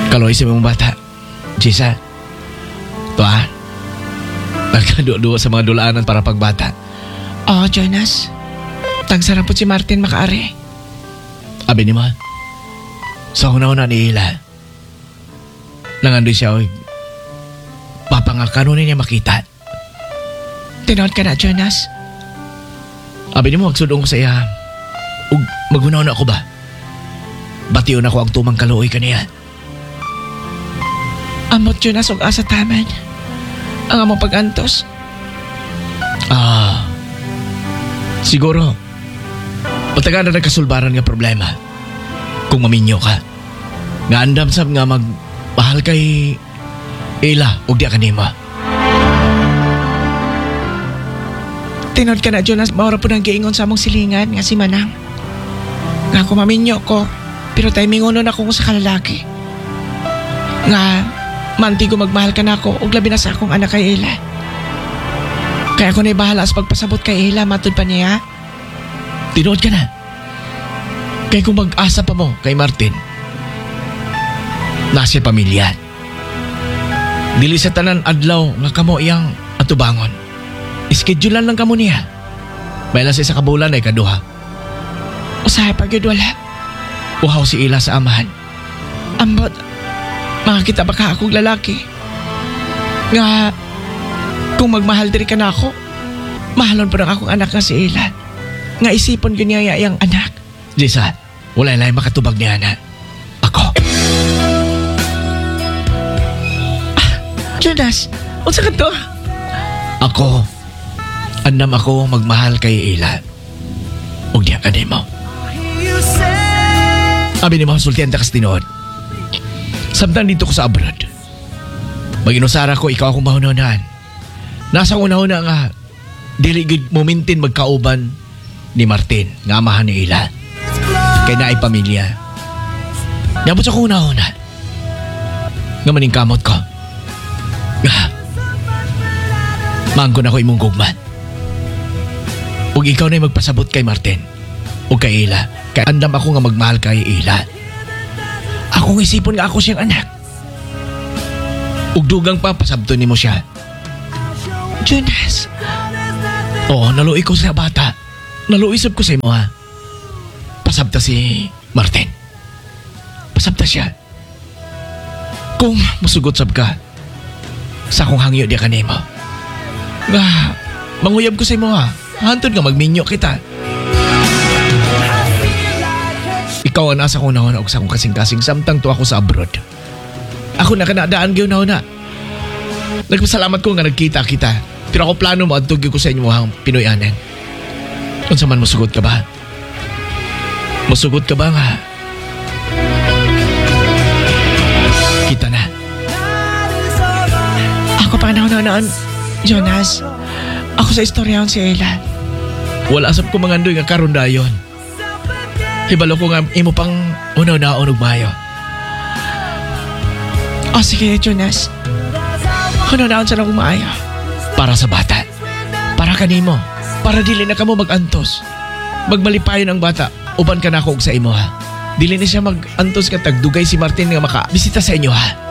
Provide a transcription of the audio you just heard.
Kaloy sa mong bata. Jisa. Ito nagkaduwa sa mga dulaanan para pagbata. Oh, Jonas. Tagsarap po si Martin makaari. Abi ni mo. Sa una-una ni Ila. Nangandoy siya oy. Papangakano niya makita. Tinood ka na, Jonas. Abi ni mo, magsudong ko sa iya. Ug magunaw na ako ba? Batiyon ako ang tumang kaluoy kaniya. Amot, Jonas, og asa taman. Ang among pag-antos. Siguro. Pataga na nagkasulbaran nga problema. Kung maminyo ka. Nga andam sab nga magmahal kay Ila o di kanima. Tinod ka na, Jonas, maura po ng giingon sa among silingan nga si Manang. Nga kung maminyo ko, pero tayo mingunon ako sa kalalaki. Nga, manti ko magmahal ka na ako, ug labi na sa akong anak kay Ila. Kaya ako na'y bahala sa pagpasabot kay Ila, matod pa niya. Tinood ka na. Kaya kung mag-asa pa mo kay Martin, nasa pamilya. Dili sa tanan adlaw nga kamo iyang atubangon. Ischedulean lang kamo niya. Baila sa isa ka bulan ay kaduha. Usahay pa gyud wala. Uhaw si Ila sa amahan. Ambot, makakita ba ka akong lalaki? Nga, kung magmahal diri ka na ako, mahalon pa ng akong anak nga si Ila. Nga isipon ko niya yung anak. Jisa, wala lang makatubag niya na. Ako. Jonas, unsa ka to? Ako. Andam ako magmahal kay Ila. Huwag niya ka mo. Abi ni mga sultihan takas tinood. Samtang dito ko sa abroad. Mag-inusara ko, ikaw akong mahunahan. Nasa una-una nga, dili gid momentin magkauban ni Martin, nga amahan ni Ila. Kaya na ay pamilya. Nabot sa una-una. Nga maning kamot ko. Nga, maangko na ko imong gugman. Ug ikaw na magpasabot kay Martin o kay Ila. Kaya andam ako nga magmahal kay Ila. Akong isipon nga ako siyang anak. Ug dugang pa pasabto nimo siya. Jonas. Oo, naluoy ko sa bata. Naluisip ko sa imo ha. Pasabta si Martin. Pasabta siya. Kung masugot sab ka, sa akong hangyo di ka nimo. Nga, manguyab ko sa imo ha. Hantod nga magminyo kita. Ikaw ang nasa kong nauna o sa akong kasing-kasing samtang to ako sa abroad. Ako na kanadaan gyud na. Nagpasalamat ko nga nagkita kita. Pero ako plano mo adtog ko sa inyo ang Pinoyanan. Unsa man musugot ka ba? Musugot ka ba nga? Kita na. Ako pa noon, Jonas. Ako sa istoryaon si Ella. Wala asap ko mangandoy nga karon dayon. Hibalo ko nga imo pang unaw-naon ug maayo. O sige, Jonas. Unaw-naon sa nang maayo. Para sa bata. Para kanimo. Para dili na kamo mag-antos. Magmalipayon ang bata. Uban ka na ako og sa imo ha. Dili na siya mag-antos ka tagdugay si Martin nga makabisita sa inyo ha.